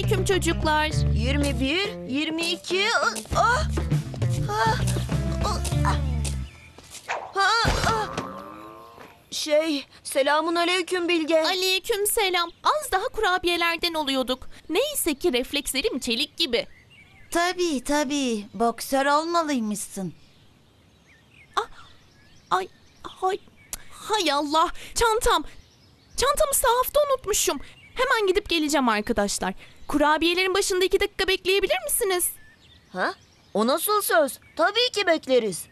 Selamünaleyküm çocuklar. 21, 22... Ah! Ah! Ah! Ah! Selamun aleyküm Bilge. Aleyküm selam. Az daha kurabiyelerden oluyorduk. Neyse ki reflekslerim çelik gibi. Tabii. Boksör olmalıymışsın. Ay, hay Allah. Çantamı sahafta unutmuşum. Hemen gidip geleceğim arkadaşlar. Kurabiyelerin başında 2 dakika bekleyebilir misiniz? Ha? O nasıl söz? Tabii ki bekleriz.